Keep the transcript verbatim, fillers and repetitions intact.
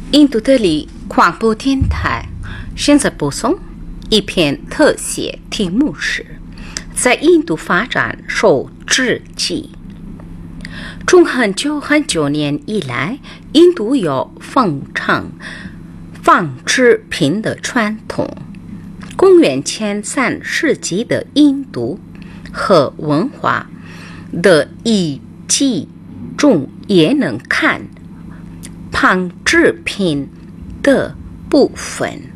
印度德里广播电台现在播送一篇特写，题目是在印度发展受制剂。从很久很久年以来，印度有奉承纺织品的传统。公元前三世纪的印度和文化的遗迹中也能看纺织品的部分。